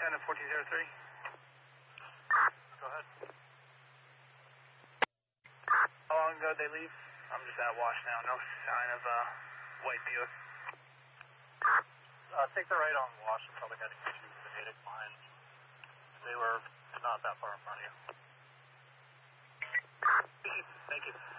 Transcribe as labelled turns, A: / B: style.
A: China 1403.
B: Go ahead.
A: How long ago did they leave? I'm just at Wash now. No sign of white Buick.
B: Take the right on Wash and probably heading to the Natick line. They were not that far in front of you.
A: Thank you.